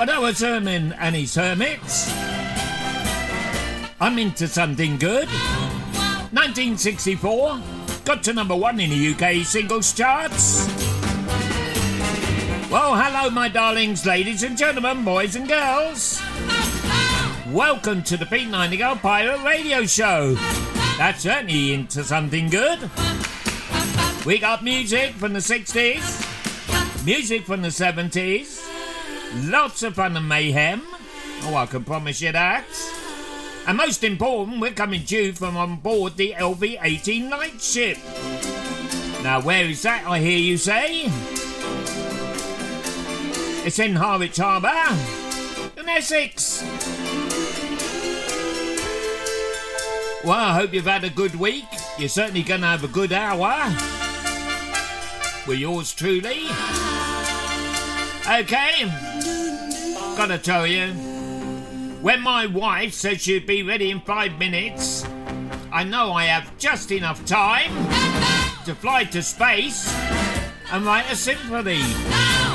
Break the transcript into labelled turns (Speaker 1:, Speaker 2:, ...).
Speaker 1: I know a Herman and his Hermits. I'm into something good. 1964, got to number 1 in the UK singles charts. Well, hello my darlings, ladies and gentlemen, boys and girls. Welcome to the Pete Nightingale Pirate Radio Show. That's certainly into something good. We got music from the 60s, music from the 70s, lots of fun and mayhem. Oh, I can promise you that. And most important, we're coming to you from on board the LV-18 Lightship. Now, where is that, I hear you say? It's in Harwich Harbour, in Essex. Well, I hope you've had a good week. You're certainly going to have a good hour with yours truly. Okay, gotta tell you, when my wife says she'd be ready in 5 minutes, I know I have just enough time to fly to space and write a symphony.